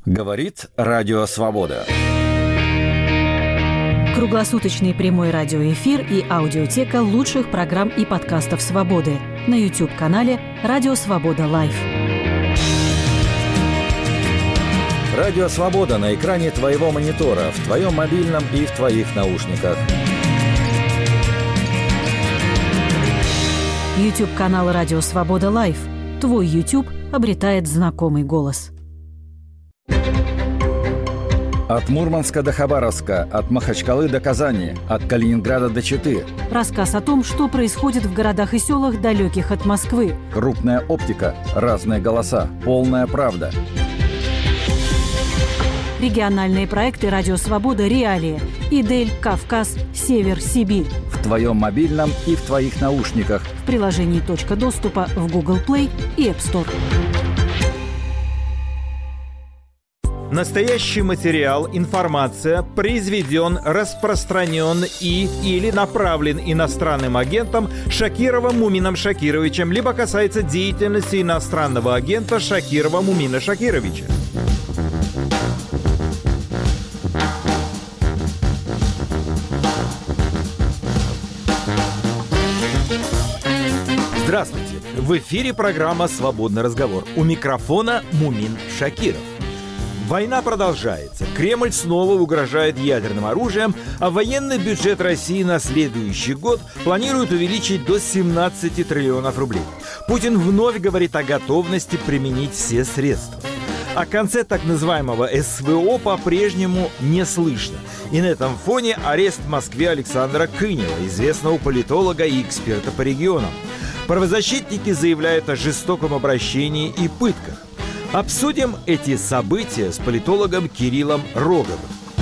Говорит Радио Свобода. Круглосуточный прямой радиоэфир и аудиотека лучших программ и подкастов «Свободы» на YouTube-канале «Радио Свобода Лайв». Радио Свобода на экране твоего монитора, в твоем мобильном и в твоих наушниках. YouTube-канал «Радио Свобода Лайв». Твой YouTube обретает знакомый голос. От Мурманска до Хабаровска, от Махачкалы до Казани, от Калининграда до Читы. Рассказ о том, что происходит в городах и селах, далеких от Москвы. Крупная оптика, разные голоса, полная правда. Региональные проекты «Радио Свобода. Реалии». Идель, Кавказ, Север, Сибирь. В твоем мобильном и в твоих наушниках. В приложении «Точка доступа» в Google Play и App Store. Настоящий материал, информация произведен, распространен или направлен иностранным агентом Шакировым Мумином Шакировичем, либо касается деятельности иностранного агента Шакирова Мумина Шакировича. Здравствуйте! В эфире программа «Свободный разговор». У микрофона Мумин Шакиров. Война продолжается. Кремль снова угрожает ядерным оружием, а военный бюджет России на следующий год планирует увеличить до 17 триллионов рублей. Путин вновь говорит о готовности применить все средства. О конце так называемого СВО по-прежнему не слышно. И на этом фоне арест в Москве Александра Кынева, известного политолога и эксперта по регионам. Правозащитники заявляют о жестоком обращении и пытках. Обсудим эти события с политологом Кириллом Роговым.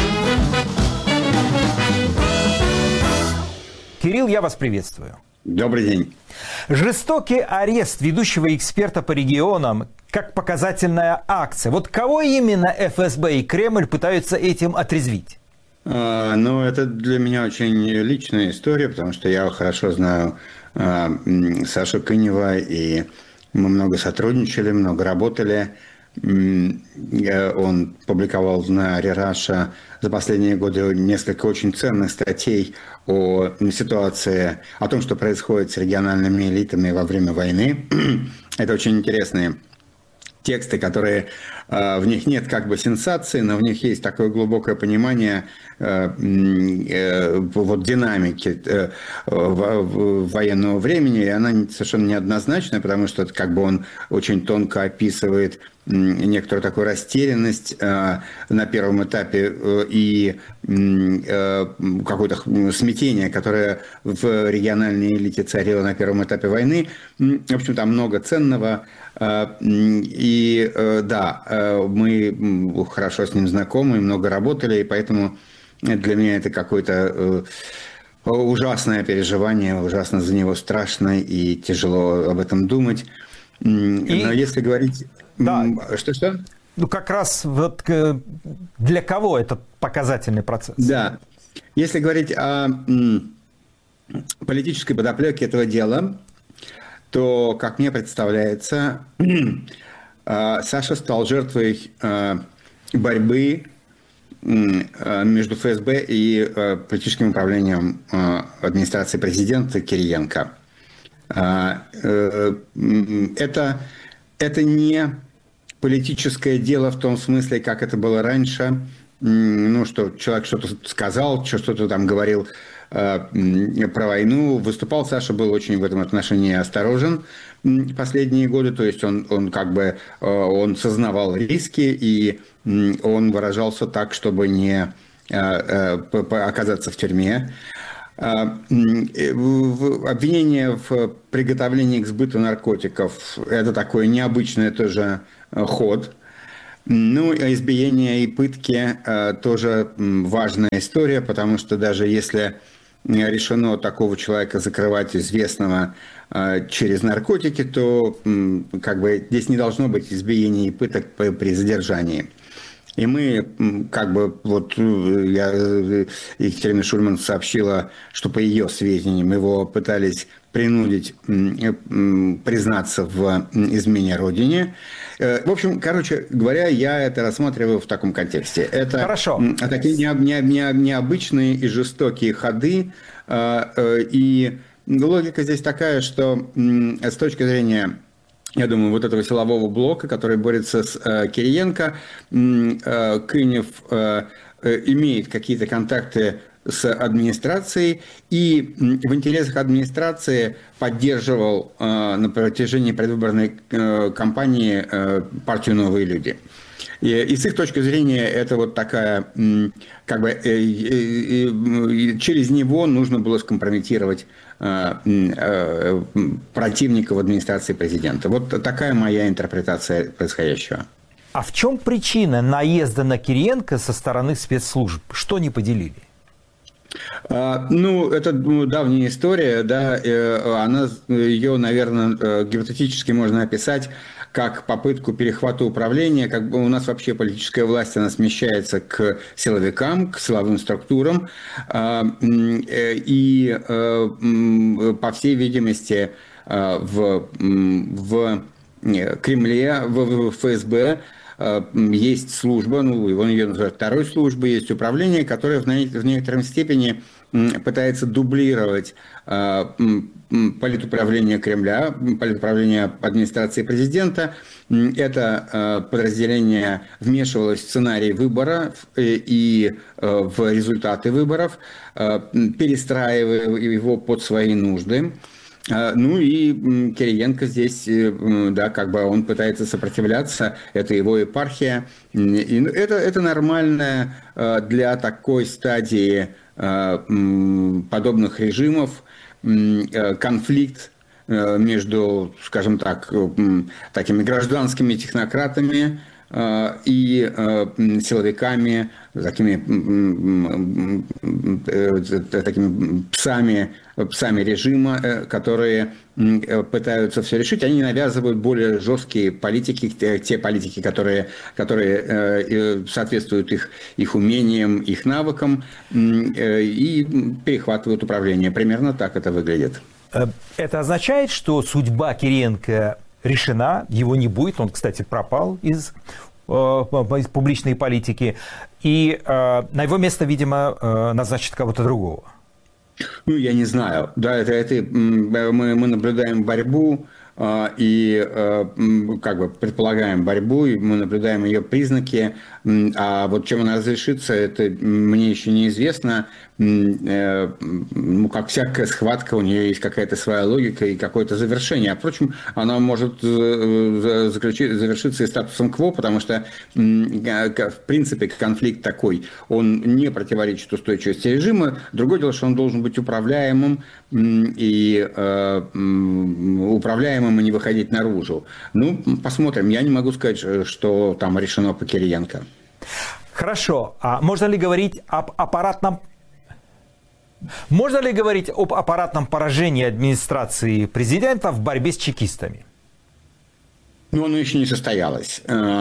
Кирилл, я вас приветствую. Добрый день. Жестокий арест ведущего эксперта по регионам как показательная акция. Вот кого именно ФСБ и Кремль пытаются этим отрезвить? Ну, это для меня очень личная история, потому что я хорошо знаю Сашу Кынева, и мы много сотрудничали, много работали. Он публиковал на Рераша за последние годы несколько очень ценных статей о ситуации, о том, что происходит с региональными элитами во время войны. Это очень интересные тексты, которые в них нет как бы сенсации, но в них есть такое глубокое понимание вот динамики военного времени, и она совершенно неоднозначная, потому что как бы он очень тонко описывает некоторую такую растерянность на первом этапе и какое-то смятение, которое в региональной элите царило на первом этапе войны. В общем, там много ценного. И да, мы хорошо с ним знакомы, много работали, и поэтому для меня это какое-то ужасное переживание, ужасно за него страшно и тяжело об этом думать. Но если говорить... Да. Что? Ну, как раз вот для кого этот показательный процесс? Да. Если говорить о политической подоплеке этого дела, то, как мне представляется, Саша стал жертвой борьбы между ФСБ и политическим управлением администрации президента Кириенко. Это не политическое дело в том смысле, как это было раньше, ну, что человек что-то сказал, что-то там говорил про войну. Выступал Саша, был очень в этом отношении осторожен последние годы, то есть он как бы он сознавал риски, и он выражался так, чтобы не оказаться в тюрьме. Обвинение в приготовлении к сбыту наркотиков – это такой необычный тоже ход. Ну, избиение и пытки тоже важная история, потому что даже если решено такого человека закрывать, известного, через наркотики, то как бы здесь не должно быть избиений и пыток при задержании. И мы, как бы, вот Екатерина Шульман сообщила, что по ее сведениям его пытались принудить признаться в измене Родине. В общем, короче говоря, я это рассматриваю в таком контексте. Это такие необычные и жестокие ходы. И логика здесь такая, что с точки зрения, я думаю, вот этого силового блока, который борется с Кириенко, Кынев имеет какие-то контакты с администрацией и в интересах администрации поддерживал на протяжении предвыборной кампании партию «Новые люди». И с их точки зрения это вот такая, как бы через него нужно было скомпрометировать противника в администрации президента. Вот такая моя интерпретация происходящего. А в чем причина наезда на Кириенко со стороны спецслужб? Что не поделили? Ну, это давняя история, да, ее, наверное, гипотетически можно описать как попытку перехвата управления, как бы у нас вообще политическая власть, она смещается к силовикам, к силовым структурам, и, по всей видимости, в Кремле, в ФСБ есть служба, ну, он ее называют второй службой, есть управление, которое в некоторой степени пытается дублировать политуправление Кремля, политуправление администрации президента. Это подразделение вмешивалось в сценарий выбора и в результаты выборов, перестраивая его под свои нужды. Ну и Кириенко здесь, да, как бы он пытается сопротивляться, это его епархия. И это нормально для такой стадии подобных режимов, конфликт между, скажем так, такими гражданскими технократами и силовиками, такими псами режима, которые пытаются все решить. Они навязывают более жесткие политики, те политики, которые соответствуют их умениям, их навыкам, и перехватывают управление. Примерно так это выглядит. Это означает, что судьба Кириенко решена, его не будет, он, кстати, пропал из публичной политики, и на его место, видимо, назначат кого-то другого. Ну, я не знаю. Да, мы наблюдаем борьбу и как бы предполагаем борьбу, и мы наблюдаем ее признаки, а вот чем она разрешится, это мне еще неизвестно. Ну, как всякая схватка, у нее есть какая-то своя логика и какое-то завершение. А, впрочем, она может завершиться и статусом кво, потому что, в принципе, конфликт такой, он не противоречит устойчивости режима. Другое дело, что он должен быть управляемым и управляемым и не выходить наружу. Ну, посмотрим. Я не могу сказать, что там решено по Кириенко. Хорошо. А можно ли говорить об аппаратном поражении администрации президента в борьбе с чекистами? Но оно еще не состоялось.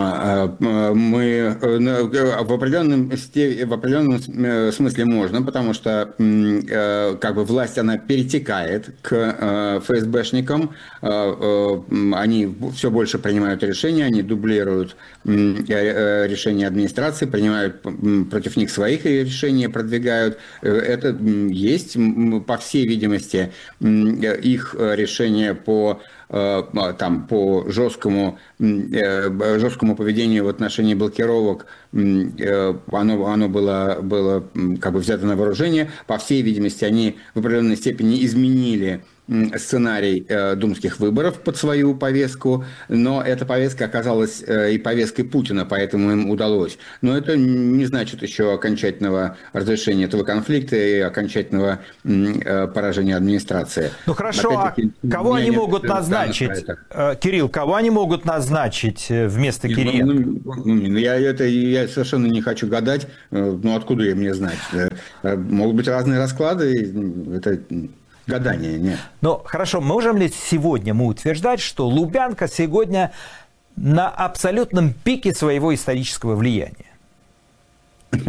Мы в определенном смысле можно, потому что как бы власть, она перетекает к ФСБшникам, они все больше принимают решения, они дублируют решения администрации, принимают против них своих решения, продвигают. Это есть, по всей видимости, их решения по жесткому поведению в отношении блокировок, оно было как бы взято на вооружение. По всей видимости, они в определенной степени изменили сценарий думских выборов под свою повестку, но эта повестка оказалась и повесткой Путина, поэтому им удалось. Но это не значит еще окончательного разрешения этого конфликта и окончательного поражения администрации. Ну хорошо, кого они могут назначить, Кирилл, кого они могут назначить вместо Кириенко? Я совершенно не хочу гадать, ну откуда я мне знать? Могут быть разные расклады, это... гадания, нет. Ну, хорошо, можем ли сегодня мы утверждать, что Лубянка сегодня на абсолютном пике своего исторического влияния?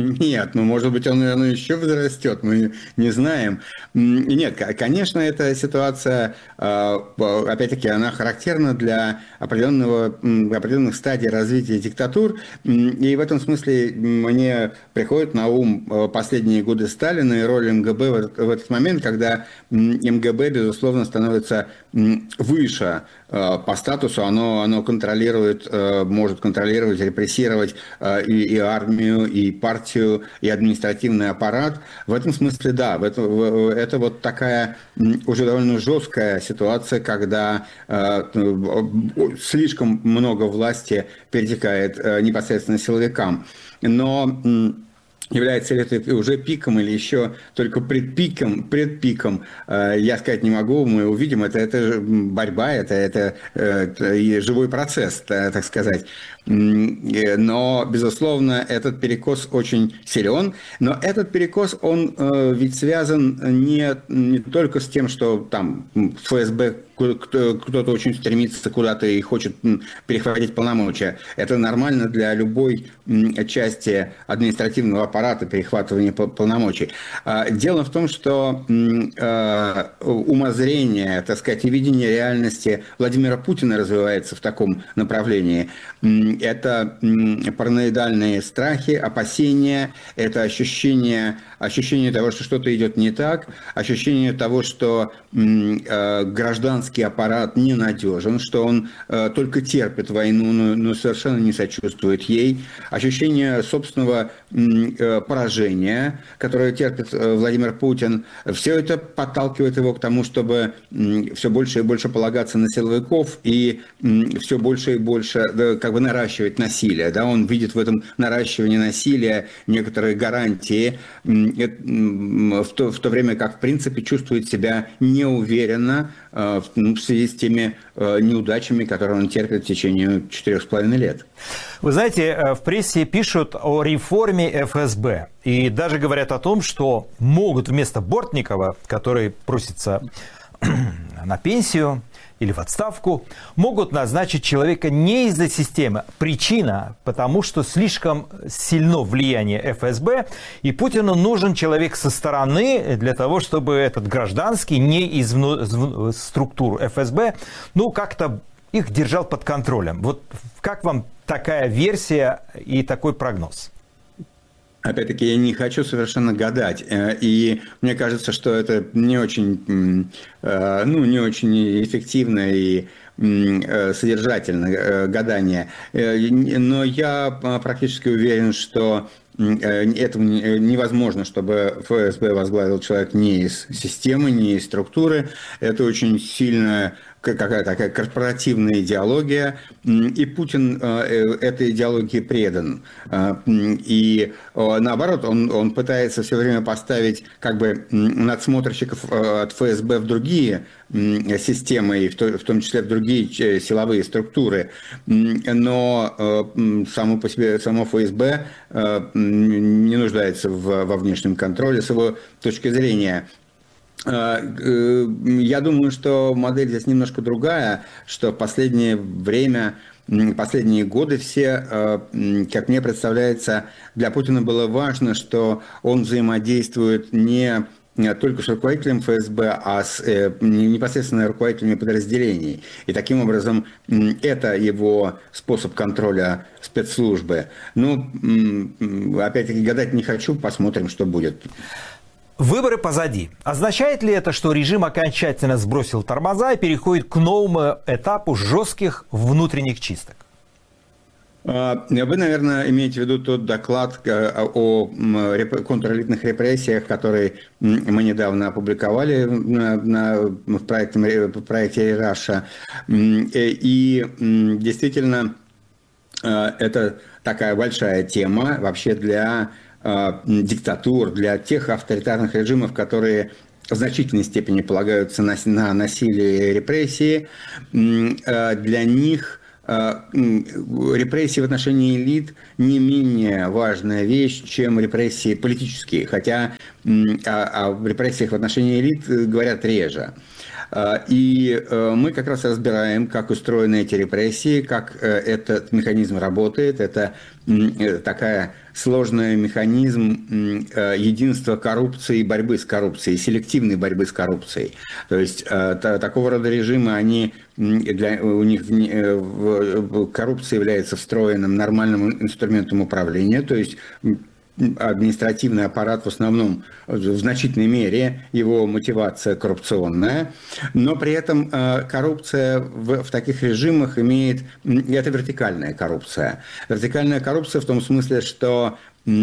Нет, может быть, он еще возрастет, мы не знаем. Нет, конечно, эта ситуация, опять-таки, она характерна для определенных стадий развития диктатур, и в этом смысле мне приходит на ум последние годы Сталина и роль МГБ в этот момент, когда МГБ, безусловно, становится выше по статусу, оно контролирует, может контролировать, репрессировать и армию, и партию, и административный аппарат. В этом смысле, да, это вот такая уже довольно жесткая ситуация, когда слишком много власти перетекает непосредственно силовикам. Но является ли это уже пиком или еще только предпиком, я сказать не могу, мы увидим. Это борьба, это живой процесс, так сказать. Но, безусловно, этот перекос очень силен. Но этот перекос, он ведь связан не только с тем, что там ФСБ кто-то очень стремится куда-то и хочет перехватить полномочия. Это нормально для любой части административного аппарата перехватывания полномочий. Дело в том, что умозрение, так сказать, и видение реальности Владимира Путина развивается в таком направлении. Это параноидальные страхи, опасения, это ощущение того, что что-то идет не так, ощущение того, что гражданский аппарат ненадежен, что он только терпит войну, но совершенно не сочувствует ей, ощущение собственного поражения, которое терпит Владимир Путин, все это подталкивает его к тому, чтобы все больше и больше полагаться на силовиков и все больше и больше наращивать насилие. Да? Он видит в этом наращивании насилия некоторые гарантии, в то время как, в принципе, чувствует себя неуверенно в связи с теми неудачами, которые он терпит в течение 4,5 лет. Вы знаете, в прессе пишут о реформе ФСБ. И даже говорят о том, что могут вместо Бортникова, который просится на пенсию или в отставку, могут назначить человека не из-за системы. Причина, потому что слишком сильно влияние ФСБ, и Путину нужен человек со стороны для того, чтобы этот гражданский, не из структур ФСБ, как-то их держал под контролем. Вот как вам такая версия и такой прогноз? Опять-таки, я не хочу совершенно гадать. И мне кажется, что это не очень эффективно и содержательно гадание. Но я практически уверен, что этого невозможно, чтобы ФСБ возглавил человек не из системы, не из структуры. Это очень сильная какая-то такая корпоративная идеология, и Путин этой идеологии предан. И наоборот, он пытается все время поставить надсмотрщиков от ФСБ в другие системы, и в том числе в другие силовые структуры. Но само ФСБ не нуждается во внешнем контроле с его точки зрения. Я думаю, что модель здесь немножко другая, что в последнее время, последние годы все, как мне представляется, для Путина было важно, что он взаимодействует не только с руководителем ФСБ, а с непосредственно руководителями подразделений. И таким образом это его способ контроля спецслужбы. Опять-таки гадать не хочу, посмотрим, что будет. Выборы позади. Означает ли это, что режим окончательно сбросил тормоза и переходит к новому этапу жестких внутренних чисток? Вы, наверное, имеете в виду тот доклад о контрэлитных репрессиях, который мы недавно опубликовали в проекте «Раша». И действительно, это такая большая тема вообще для диктатур, для тех авторитарных режимов, которые в значительной степени полагаются на насилие и репрессии. Для них репрессии в отношении элит не менее важная вещь, чем репрессии политические, хотя о репрессиях в отношении элит говорят реже. И мы как раз разбираем, как устроены эти репрессии, как этот механизм работает. Это такая сложный механизм единства коррупции и борьбы с коррупцией, селективной борьбы с коррупцией. То есть такого рода режимы, у них коррупция является встроенным нормальным инструментом управления, то есть административный аппарат в основном, в значительной мере, его мотивация коррупционная, но при этом коррупция в таких режимах имеет, это вертикальная коррупция. Вертикальная коррупция в том смысле, что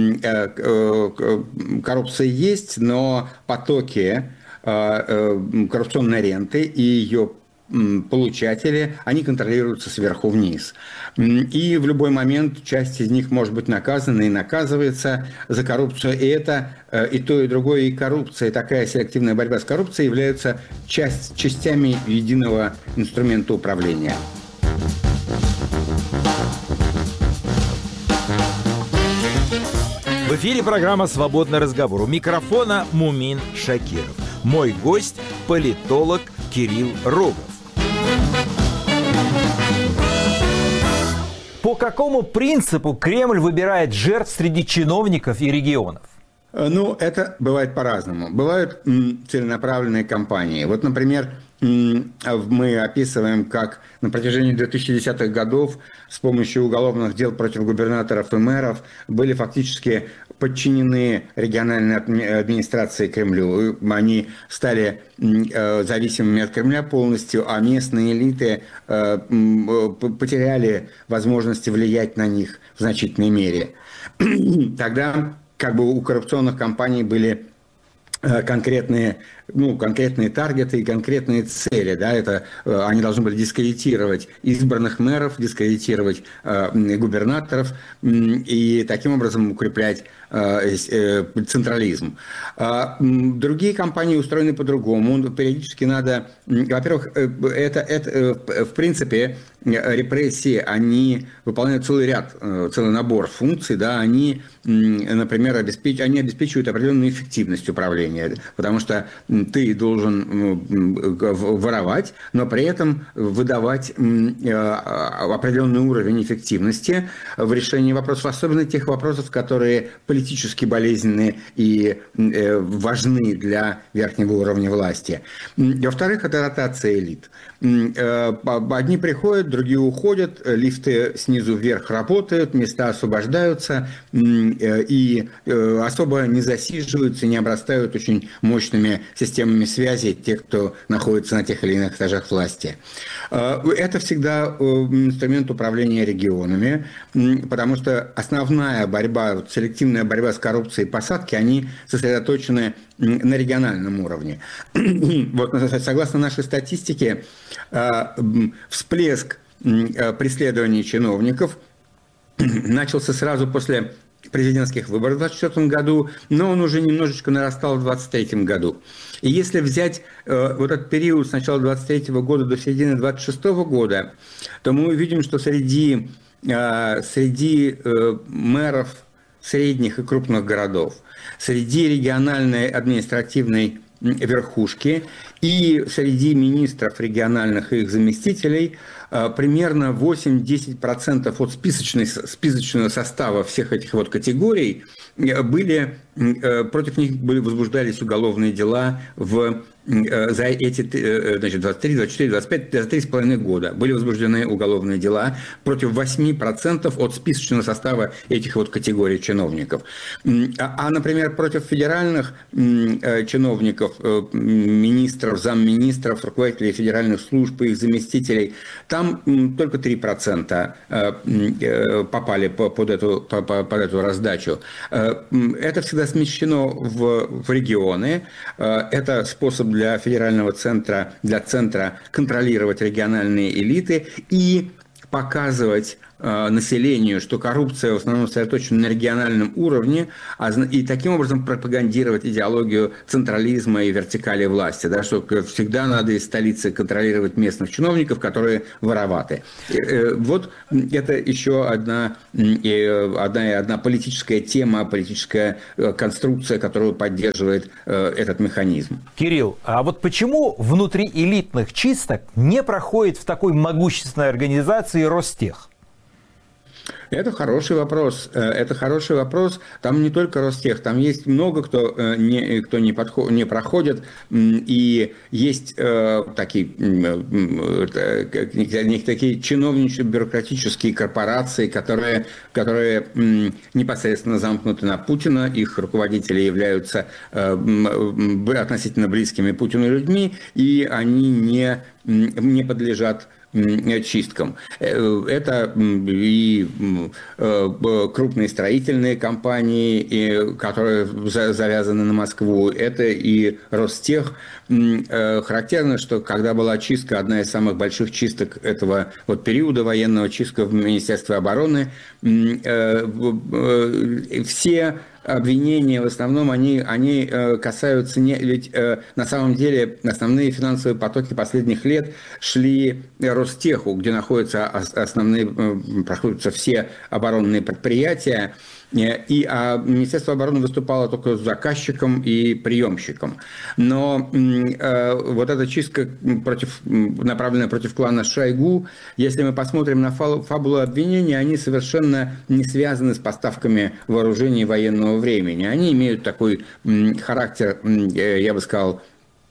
коррупция есть, но потоки коррупционной ренты и ее получатели, они контролируются сверху вниз. И в любой момент часть из них может быть наказана и наказывается за коррупцию. И это и то, и другое, и коррупция, и такая селективная борьба с коррупцией являются частями единого инструмента управления. В эфире программа «Свободный разговор». У микрофона Мумин Шакиров. Мой гость – политолог Кирилл Рогов. По какому принципу Кремль выбирает жертв среди чиновников и регионов? Ну, это бывает по-разному. Бывают целенаправленные кампании. Вот, например, мы описываем, как на протяжении 2010-х годов с помощью уголовных дел против губернаторов и мэров были фактически подчинены региональной администрации Кремлю. Они стали зависимыми от Кремля полностью, а местные элиты потеряли возможности влиять на них в значительной мере. Тогда как бы у коррупционных компаний были конкретные таргеты и конкретные цели. Да, это они должны были дискредитировать избранных мэров, дискредитировать губернаторов и таким образом укреплять централизм. Другие компании устроены по-другому. Периодически надо... Во-первых, это в принципе, репрессии, они выполняют целый набор функций. Да, они, например, обеспечивают определенную эффективность управления, потому что ты должен воровать, но при этом выдавать определенный уровень эффективности в решении вопросов, особенно тех вопросов, которые политически болезненны и важны для верхнего уровня власти. Во-вторых, это ротация элит. Одни приходят, другие уходят, лифты снизу вверх работают, места освобождаются и особо не засиживаются, не обрастают очень мощными системами связи те, кто находится на тех или иных этажах власти. Это всегда инструмент управления регионами, потому что основная борьба, селективная борьба с коррупцией и посадки, они сосредоточены на региональном уровне. Вот, согласно нашей статистике, всплеск преследований чиновников начался сразу после президентских выборов в 2024 году, но он уже немножечко нарастал в 2023 году. И если взять вот этот период с начала 2023 года до середины 2026 года, то мы увидим, что среди мэров средних и крупных городов, среди региональной административной верхушки и среди министров региональных и их заместителей примерно 8-10% от списочного состава всех этих вот категорий против них возбуждались уголовные дела за эти 23, 24, 25, за 3,5 года. Были возбуждены уголовные дела против 8% от списочного состава этих вот категорий чиновников. Например, против федеральных чиновников, министров, замминистров, руководителей федеральных служб и их заместителей, там только 3% попали под эту раздачу. Это всегда смещено в регионы. Это способ для федерального центра, для центра контролировать региональные элиты и показывать населению, что коррупция в основном сосредоточена на региональном уровне, и таким образом пропагандировать идеологию централизма и вертикали власти, да, что всегда надо из столицы контролировать местных чиновников, которые вороваты. Вот это еще одна политическая тема, политическая конструкция, которую поддерживает этот механизм. Кирилл, а вот почему внутри элитных чисток не проходит в такой могущественной организации Ростех? Это хороший вопрос. Там не только Ростех, там есть много кто не проходит, и есть такие чиновничьи бюрократические корпорации, которые непосредственно замкнуты на Путина. Их руководители являются относительно близкими Путину людьми, и они не подлежат чисткам. Это и крупные строительные компании, которые завязаны на Москву, это и Ростех. Характерно, что когда была чистка, одна из самых больших чисток этого вот периода военного, чистка в Министерстве обороны, все обвинения в основном они касаются ведь на самом деле основные финансовые потоки последних лет шли Ростеху, где находятся проходятся все оборонные предприятия. А Министерство обороны выступало только заказчиком и приемщиком. Но вот эта чистка направленная против клана Шойгу, если мы посмотрим на фабулу обвинений, они совершенно не связаны с поставками вооружений военного времени. Они имеют такой характер, я бы сказал,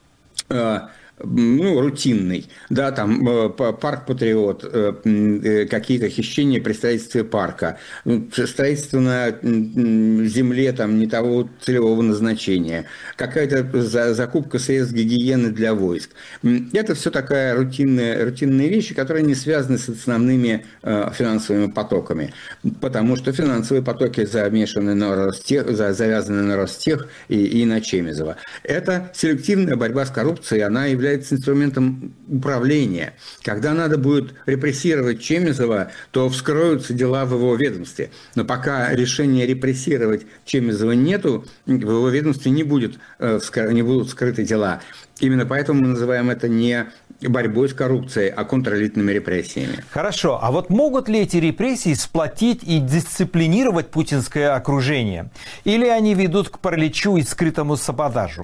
рутинный, да, там парк Патриот, какие-то хищения при строительстве парка, строительство на земле там не того целевого назначения, какая-то закупка средств гигиены для войск. Это все такая рутинные вещи, которые не связаны с основными финансовыми потоками, потому что финансовые потоки завязаны на Ростех и на Чемизова. Это селективная борьба с коррупцией, она является инструментом управления. Когда надо будет репрессировать Чемизова, то вскроются дела в его ведомстве. Но пока решения репрессировать Чемизова нету, в его ведомстве не будут скрыты дела. Именно поэтому мы называем это не борьбой с коррупцией, а контрэлитными репрессиями. Хорошо. А вот могут ли эти репрессии сплотить и дисциплинировать путинское окружение? Или они ведут к параличу и скрытому саботажу?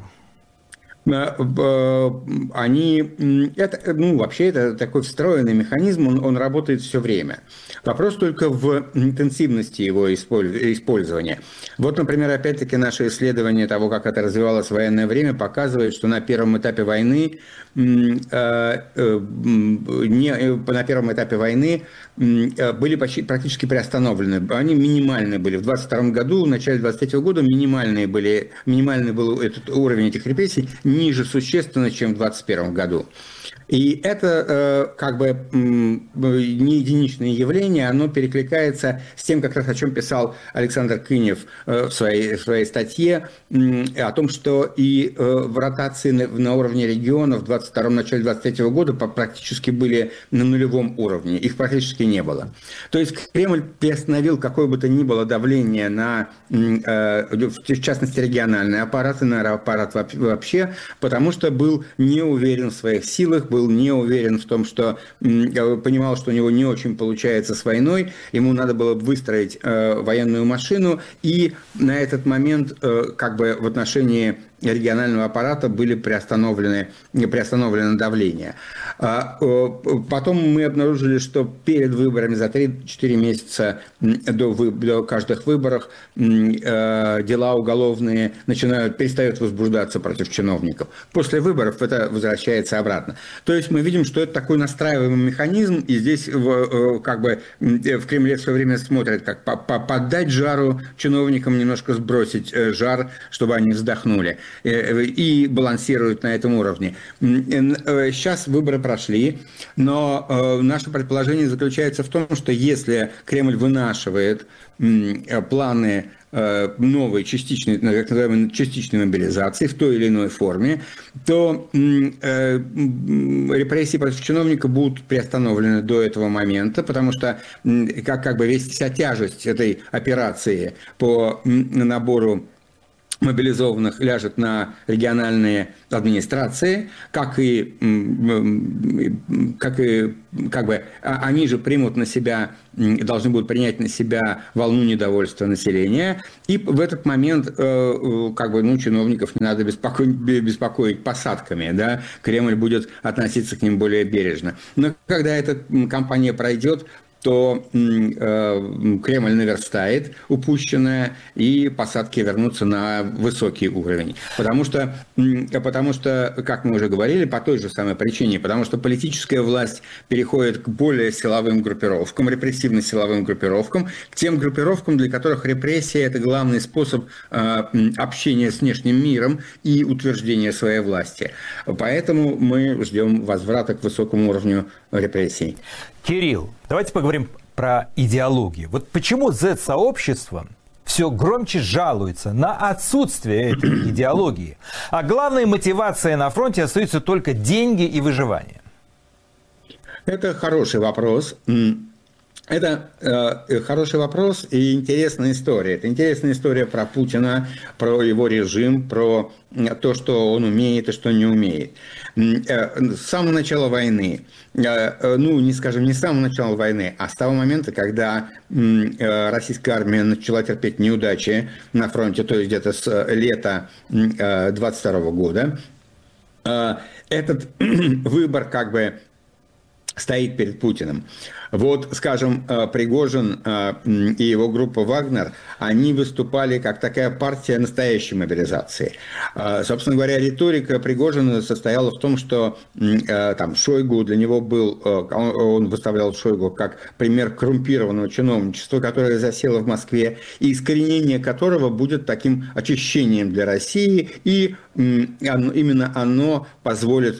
Вообще это такой встроенный механизм, он работает все время. Вопрос только в интенсивности его использования. Вот, например, опять-таки наше исследование того, как это развивалось в военное время, показывает, что на первом этапе войны были практически приостановлены. Они минимальные были. В 22 году, в начале 23 года минимальный был этот уровень этих репрессий, ниже существенно, чем в 2021 году. И это не единичное явление, оно перекликается с тем, как раз о чем писал Александр Кынев в своей статье, о том, что и в ротации на уровне регионов в 22-м, начале 23 года практически были на нулевом уровне, их практически не было. То есть Кремль приостановил какое бы то ни было давление на, в частности, региональные аппараты, на аппарат вообще, потому что был не уверен в своих силах, был не уверен в том, что понимал, что у него не очень получается с войной, ему надо было выстроить военную машину, и на этот момент в отношении регионального аппарата были приостановлено давление. Потом мы обнаружили, что перед выборами за 3-4 месяца до каждых выборов дела уголовные перестают возбуждаться против чиновников. После выборов это возвращается обратно. То есть мы видим, что это такой настраиваемый механизм, и здесь в Кремле все время смотрят, как поддать жару чиновникам, немножко сбросить жар, чтобы они вздохнули. и балансируют на этом уровне. Сейчас выборы прошли, но наше предположение заключается в том, что если Кремль вынашивает планы новой частичной, так называемой частичной мобилизации в той или иной форме, то репрессии против чиновника будут приостановлены до этого момента, потому что как бы вся тяжесть этой операции по набору мобилизованных ляжет на региональные администрации, как бы они же примут на себя, должны будут принять на себя волну недовольства населения, и в этот момент чиновников не надо беспокоить посадками, да, Кремль будет относиться к ним более бережно. Но когда эта кампания пройдет, то Кремль наверстает упущенное, и посадки вернутся на высокий уровень. Потому что, как мы уже говорили, по той же самой причине, потому что политическая власть переходит к более силовым группировкам, репрессивно-силовым группировкам, к тем группировкам, для которых репрессия – это главный способ общения с внешним миром и утверждения своей власти. Поэтому мы ждем возврата к высокому уровню репрессий. Кирилл, давайте поговорим про идеологию. Вот почему Z-сообщество все громче жалуется на отсутствие этой идеологии, а главной мотивацией на фронте остаются только деньги и выживание? Это хороший вопрос. Это хороший вопрос и интересная история. Это интересная история про Путина, про его режим, про то, что он умеет и что не умеет. С самого начала войны, не с самого начала войны, а с того момента, когда российская армия начала терпеть неудачи на фронте, то есть где-то с лета 22 года, этот выбор как бы стоит перед Путиным. Вот, скажем, Пригожин и его группа «Вагнер», они выступали как такая партия настоящей мобилизации. Собственно говоря, риторика Пригожина состояла в том, что там Шойгу для него был, он выставлял Шойгу как пример коррумпированного чиновничества, которое засело в Москве, и искоренение которого будет таким очищением для России, и именно оно позволит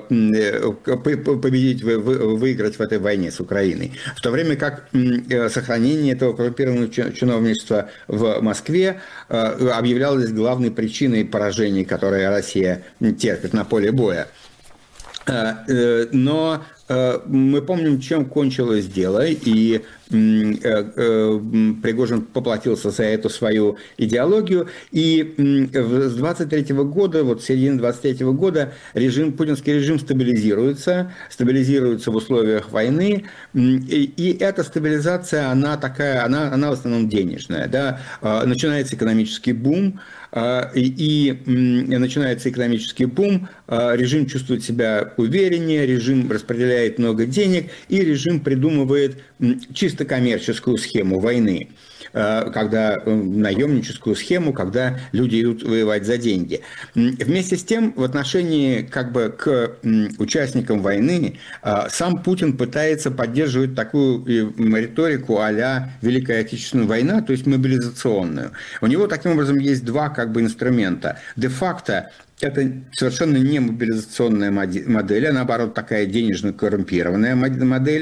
победить, выиграть в этой войне с Украиной. В то время как сохранение этого коррумпированного чиновничества в Москве объявлялось главной причиной поражений, которые Россия терпит на поле боя. Но мы помним, чем кончилось дело, и Пригожин поплатился за эту свою идеологию, и с 23 года, вот с середины 23 года, путинский режим стабилизируется в условиях войны, и эта стабилизация, она в основном денежная, да? Начинается экономический бум, режим чувствует себя увереннее, режим распределяет много денег, и режим придумывает чисто коммерческую схему войны, наемническую схему, когда люди идут воевать за деньги. Вместе с тем, в отношении к участникам войны, сам Путин пытается поддерживать такую риторику а-ля Великая Отечественная война, то есть мобилизационную. У него таким образом есть два инструмента. Де-факто это совершенно не мобилизационная модель, а наоборот такая денежно-коррумпированная модель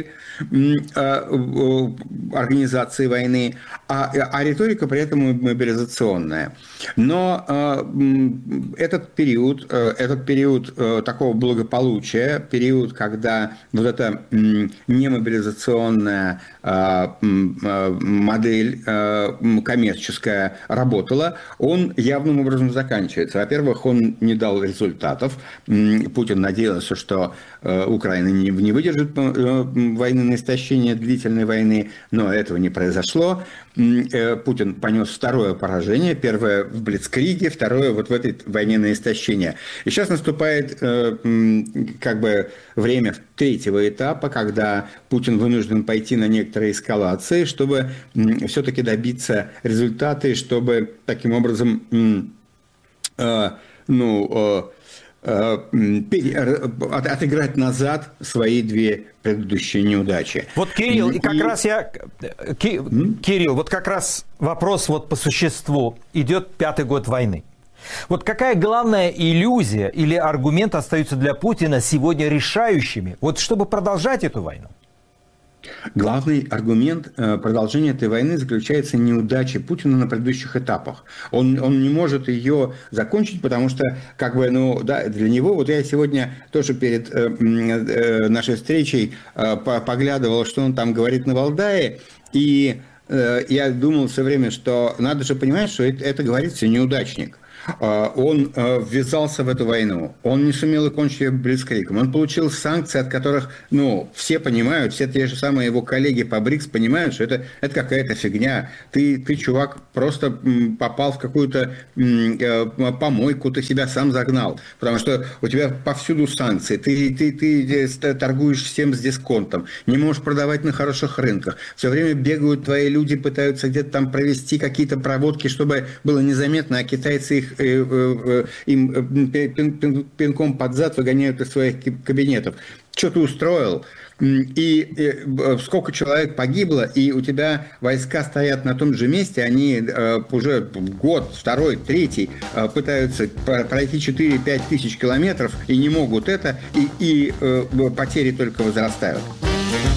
организации войны, а риторика при этом мобилизационная. Но этот период такого благополучия, период, когда вот эта немобилизационная модель коммерческая работала, он явным образом заканчивается. Во-первых, он не дал результатов. Путин надеялся, что Украина не выдержит войны на истощение, длительной войны, но этого не произошло. Путин понес второе поражение, первое в Блицкриге, второе вот в этой войне на истощение. И сейчас наступает время третьего этапа, когда Путин вынужден пойти на некоторые эскалации, чтобы все-таки добиться результата, и чтобы таким образом отыграть назад свои две предыдущие неудачи. Вот, Кирилл, Кирилл, вот как раз вопрос по существу. Идет 5-й год войны. Вот какая главная иллюзия или аргумент остаются для Путина сегодня решающими, вот чтобы продолжать эту войну? Главный аргумент продолжения этой войны заключается в неудаче Путина на предыдущих этапах. Он не может ее закончить, потому что, для него, вот я сегодня тоже перед нашей встречей поглядывал, что он там говорит на Валдае, и я думал все время, что надо же понимать, что это говорит все неудачник. Он ввязался в эту войну, он не сумел окончить ее блицкригом, он получил санкции, от которых, все понимают, все те же самые его коллеги по БРИКС понимают, что это какая-то фигня. Ты, чувак, просто попал в какую-то помойку, ты себя сам загнал, потому что у тебя повсюду санкции, ты торгуешь всем с дисконтом, не можешь продавать на хороших рынках, все время бегают твои люди, пытаются где-то там провести какие-то проводки, чтобы было незаметно, а китайцы им пинком под зад выгоняют из своих кабинетов. Что ты устроил? И сколько человек погибло, и у тебя войска стоят на том же месте, они уже год, второй, третий пытаются пройти 4-5 тысяч километров и не могут это, и потери только возрастают.